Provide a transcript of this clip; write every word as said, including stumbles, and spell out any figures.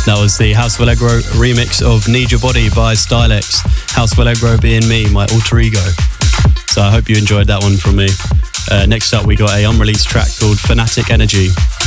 That was the House of Allegro remix of Need Your Body by Stylex. House of Allegro being me, my alter ego. So I hope you enjoyed that one from me. Uh, next up, we got a unreleased track called Fanatic Energy